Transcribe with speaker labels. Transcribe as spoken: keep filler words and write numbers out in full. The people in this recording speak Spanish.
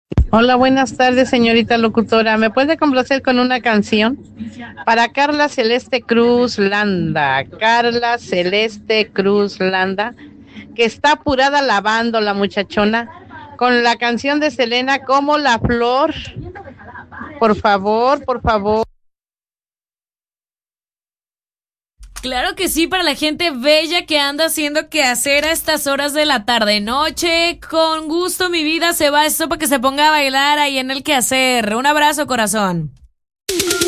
Speaker 1: Hola, buenas tardes, señorita locutora. ¿Me puede complacer con una canción? Para Carla Celeste Cruz Landa. Carla Celeste Cruz Landa, que está apurada lavando la muchachona con la canción de Selena como la flor. Por favor, por favor.
Speaker 2: Claro que sí, para la gente bella que anda haciendo quehacer a estas horas de la tarde noche. Con gusto, mi vida, se va esto para que se ponga a bailar ahí en el quehacer. Un abrazo, corazón.